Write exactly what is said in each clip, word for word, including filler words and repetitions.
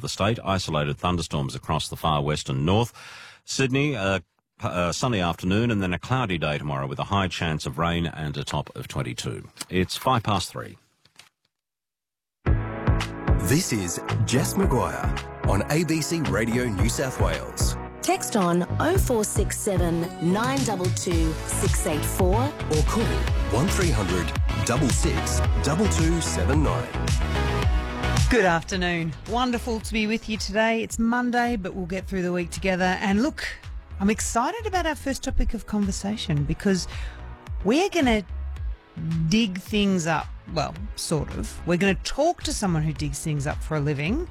of the state. Isolated thunderstorms across the far west and north. Sydney, a uh, sunny afternoon and then a cloudy day tomorrow with a high chance of rain and a top of twenty-two. It's five past three. This is Jess Maguire on A B C Radio New South Wales. Text on oh four six seven, nine two two, six eight four or call one three hundred, six six, two two seven nine. Good afternoon. Wonderful to be with you today. It's Monday, but we'll get through the week together. And look, I'm excited about our first topic of conversation because we're going to dig things up. Well, sort of. We're going to talk to someone who digs things up for a living.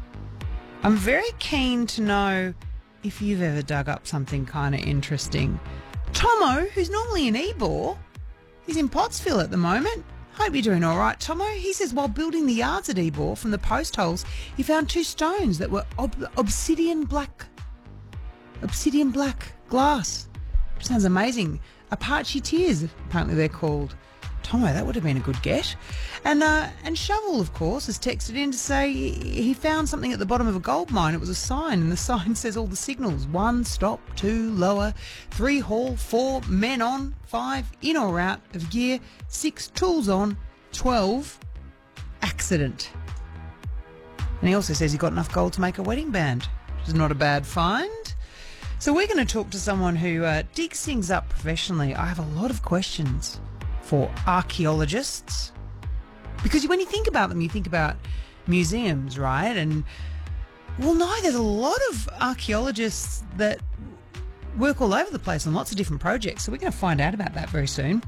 I'm very keen to know if you've ever dug up something kind of interesting. Tomo, who's normally in Ebor, he's in Pottsville at the moment. Hope you're doing all right, Tomo. He says while building the yards at Ebor from the post holes, he found two stones that were ob- obsidian black. Obsidian black glass. Sounds amazing. Apache tears, apparently they're called. Tomo, that would have been a good get. And uh, and Shovel, of course, has texted in to say he found something at the bottom of a gold mine. It was a sign, and the sign says all the signals. One, stop, two, lower, three, haul, four, men on, five, in or out of gear, six, tools on, twelve, accident. And he also says he got enough gold to make a wedding band, which is not a bad find. So we're going to talk to someone who uh, digs things up professionally. I have a lot of questions for archaeologists, because when you think about them, you think about museums, right? And well, no, there's a lot of archaeologists that work all over the place on lots of different projects. So we're going to find out about that very soon.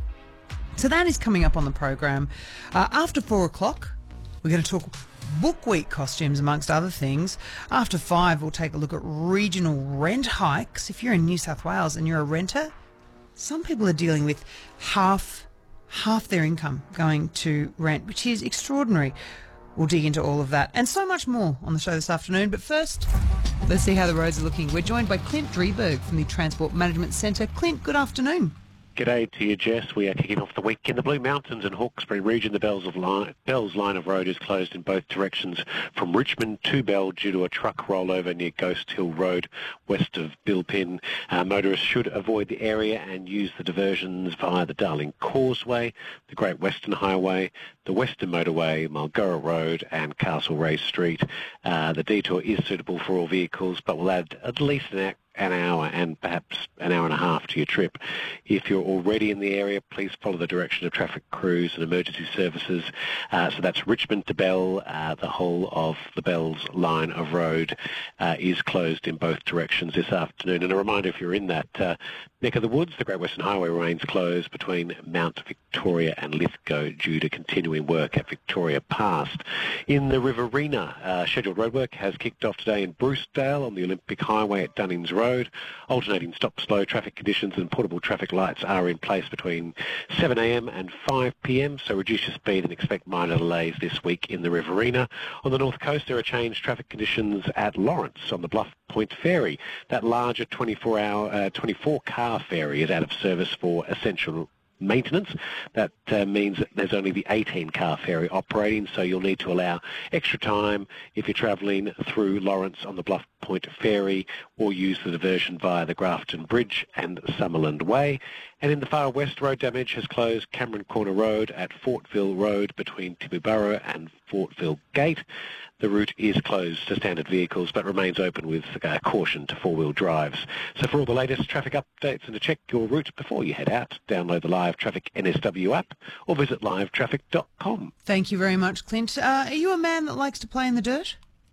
So that is coming up on the program. Uh, after four o'clock, we're going to talk Book Week costumes, amongst other things. After five, we'll take a look at regional rent hikes. If you're in New South Wales and you're a renter, some people are dealing with half half their income going to rent, which is extraordinary. We'll dig into all of that and so much more on the show this afternoon. But first, let's see how the roads are looking. We're joined by Clint Drieberg from the Transport Management Centre. Clint, good afternoon. G'day to you, Jess. We are kicking off the week in the Blue Mountains and Hawkesbury region. The Bells, of line, Bells line of road is closed in both directions from Richmond to Bell due to a truck rollover near Ghost Hill Road, west of Bilpin. Uh, motorists should avoid the area and use the diversions via the Darling Causeway, the Great Western Highway, the Western Motorway, Marlgorra Road and Castlereagh Street. Uh, the detour is suitable for all vehicles, but will add at least an hour an hour and perhaps an hour and a half to your trip. If you're already in the area, please follow the direction of traffic crews and emergency services. Uh, so that's Richmond to Bell. Uh, the whole of the Bells line of road uh, is closed in both directions this afternoon. And a reminder, if you're in that uh, neck of the woods, the Great Western Highway remains closed between Mount Victoria and Lithgow due to continuing work at Victoria Pass. In the Riverina, uh, scheduled roadwork has kicked off today in Brucedale on the Olympic Highway at Dunnings Road. Alternating stop-slow traffic conditions and portable traffic lights are in place between seven a m and five p m, so reduce your speed and expect minor delays this week in the Riverina. On the north coast, there are changed traffic conditions at Lawrence on the Bluff Point Ferry. That larger twenty-four hour, uh, twenty-four car ferry is out of service for essential maintenance. That uh, means that there's only the eighteen car ferry operating, so you'll need to allow extra time if you're travelling through Lawrence on the Bluff Point Ferry or use the diversion via the Grafton Bridge and Summerland Way. And in the far west, road damage has closed Cameron Corner Road at Fortville Road between Timmy-Burra and Fortville Gate. The route is closed to standard vehicles but remains open with uh, caution to four-wheel drives. So for all the latest traffic updates and to check your route before you head out, download the Live Traffic N S W app or visit live traffic dot com. Thank you very much, Clint. Uh, are you a man that likes to play in the dirt?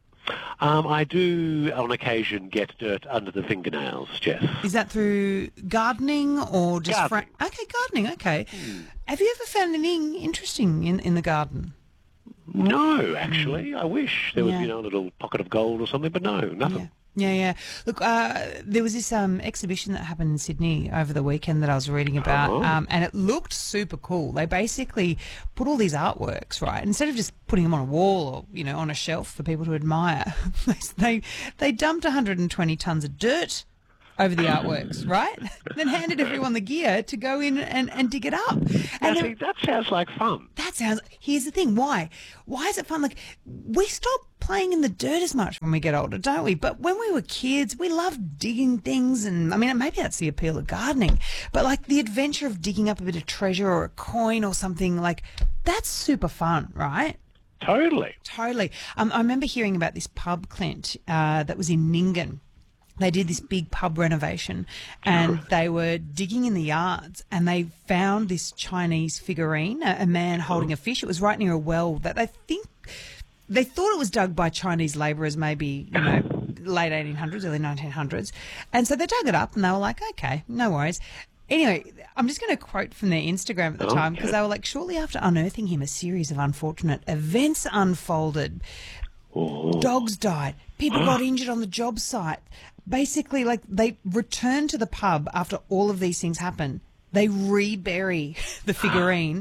Um, I do, on occasion, get dirt under the fingernails, Jess. Is that through gardening or just... Gardening. Fra- okay, gardening, okay. Hmm. Have you ever found anything interesting in, in the garden? No, actually. I wish there was, Yeah. you know, a little pocket of gold or something, but no, nothing. Yeah. Yeah, yeah. Look, uh, there was this um, exhibition that happened in Sydney over the weekend that I was reading about, Oh. um, and it looked super cool. They basically put all these artworks, right, instead of just putting them on a wall or, you know, on a shelf for people to admire, they they dumped one hundred twenty tonnes of dirt over the artworks, right? Then handed everyone the gear to go in and, and dig it up. And Now, then- see, that sounds like fun. that sounds. Here's the thing. Why? Why is it fun? Like, we stop playing in the dirt as much when we get older, don't we? But when we were kids, we loved digging things, and I mean, maybe that's the appeal of gardening. But like the adventure of digging up a bit of treasure or a coin or something, like that's super fun, right? Totally. Totally. Um, I remember hearing about this pub, Clint, uh, that was in Ningen. They did this big pub renovation and they were digging in the yards and they found this Chinese figurine, a, a man holding a fish. It was right near a well that they think, they thought it was dug by Chinese labourers, maybe, you know, late eighteen hundreds, early nineteen hundreds. And so they dug it up and they were like, okay, no worries. Anyway, I'm just going to quote from their Instagram at the time because they were like, shortly after unearthing him, a series of unfortunate events unfolded. Dogs died. People got injured on the job site. Basically, like, they returned to the pub after all of these things happen. They rebury the figurine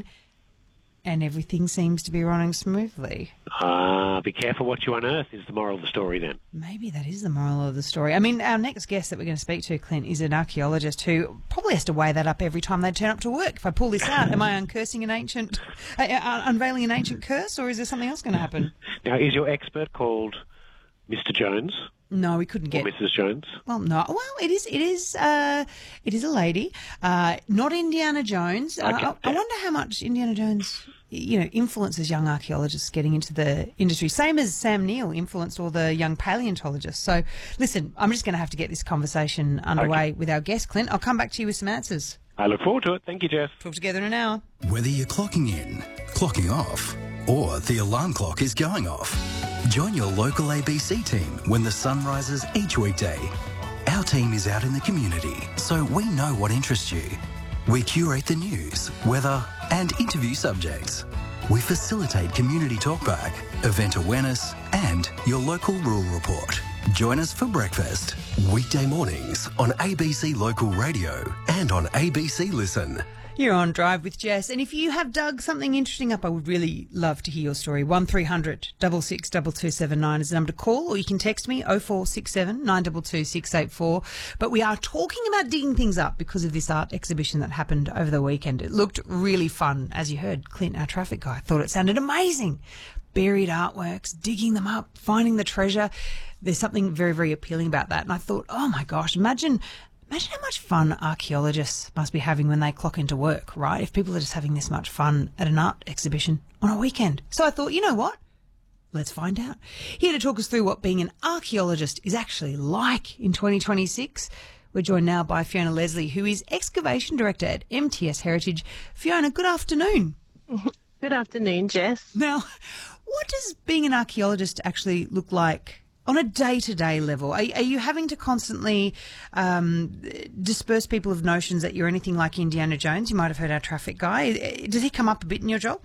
and everything seems to be running smoothly. Ah, be careful what you unearth is the moral of the story then. Maybe that is the moral of the story. I mean, our next guest that we're going to speak to, Clint, is an archaeologist who probably has to weigh that up every time they turn up to work. If I pull this out, am I uncursing an ancient, uh, uh, unveiling an ancient curse, or is there something else going to happen? Now, is your expert called Mister Jones No, we couldn't or get. Missus Jones? Well, no. Well, it is. It is. Uh, it is a lady. Uh, not Indiana Jones. Uh, Okay. I, I wonder how much Indiana Jones, you know, influences young archaeologists getting into the industry. Same as Sam Neill influenced all the young paleontologists. So, listen, I'm just going to have to get this conversation underway with our guest, Clint. I'll come back to you with some answers. I look forward to it. Thank you, Jeff. Talk together in an hour. Whether you're clocking in, clocking off, or the alarm clock is going off, join your local A B C team when the sun rises each weekday. Our team is out in the community, so we know what interests you. We curate the news, weather, and interview subjects. We facilitate community talkback, event awareness, and your local rural report. Join us for breakfast, weekday mornings on A B C Local Radio and on A B C Listen. You're on Drive with Jess, and if you have dug something interesting up, I would really love to hear your story. one three hundred, six six two two seven nine is the number to call, or you can text me oh four six seven, nine two two, six eight four. But we are talking about digging things up because of this art exhibition that happened over the weekend. It looked really fun. As you heard, Clint, our traffic guy, thought it sounded amazing. Buried artworks, digging them up, finding the treasure. There's something very, very appealing about that. And I thought, oh my gosh, imagine... Imagine how much fun archaeologists must be having when they clock into work, right? If people are just having this much fun at an art exhibition on a weekend. So I thought, you know what? Let's find out. Here to talk us through what being an archaeologist is actually like in twenty twenty-six, we're joined now by Fiona Leslie, who is Excavation Director at M T S Heritage. Fiona, good afternoon. Good afternoon, Jess. Now, what does being an archaeologist actually look like on a day-to-day level? Are, are you having to constantly um, disperse people of notions that you're anything like Indiana Jones? You might have heard our traffic guy. Does he come up a bit in your job?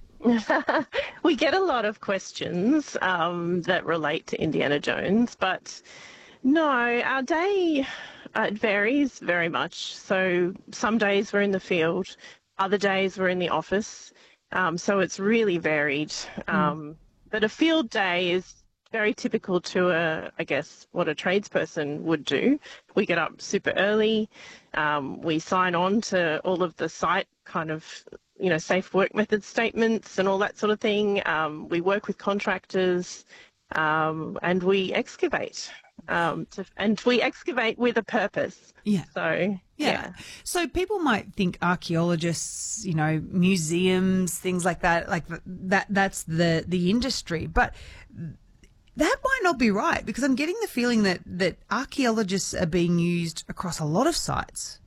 We get a lot of questions um, that relate to Indiana Jones, but no, our day, uh, it varies very much. So some days we're in the field, other days we're in the office, um, so it's really varied. Um, mm. But a field day is very typical to a, I guess, what a tradesperson would do. We get up super early. Um, we sign on to all of the site kind of, you know, safe work method statements and all that sort of thing. Um, we work with contractors um, and we excavate. Um, to, and we excavate with a purpose. Yeah. So, yeah. yeah. So people might think archaeologists, you know, museums, things like that, like that, that's the, the industry. But that might not be right, because I'm getting the feeling that, that archaeologists are being used across a lot of sites.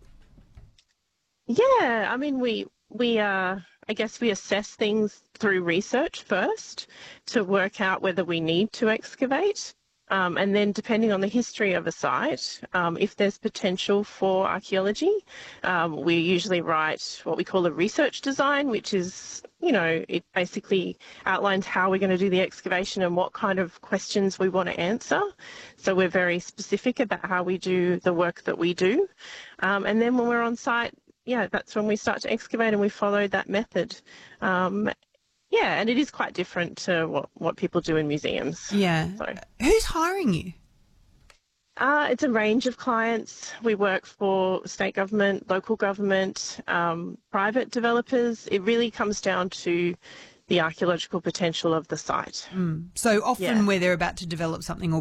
Yeah, I mean, we, we uh, I guess we assess things through research first to work out whether we need to excavate. Um, and then depending on the history of a site, um, if there's potential for archaeology, um, we usually write what we call a research design, which is, you know, it basically outlines how we're going to do the excavation and what kind of questions we want to answer. So we're very specific about how we do the work that we do. Um, and then when we're on site, yeah, that's when we start to excavate and we follow that method. Um, Yeah, and it is quite different to what, what people do in museums. Yeah. So. Who's hiring you? Uh, it's a range of clients. We work for state government, local government, um, private developers. It really comes down to the archaeological potential of the site. So often Yeah. where they're about to develop something or